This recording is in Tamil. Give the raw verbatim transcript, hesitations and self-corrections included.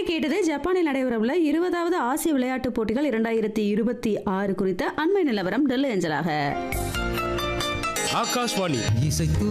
கேட்டது ஜப்பானில் நடைபெறவுள்ள இருபதாவது ஆசிய விளையாட்டுப் போட்டிகள் இரண்டாயிரத்தி இருபத்தி ஆறு குறித்த அண்மை நிலவரம் டெல்லி அஞ்சலாக. ஆகாஷ்வாணி இசைத்து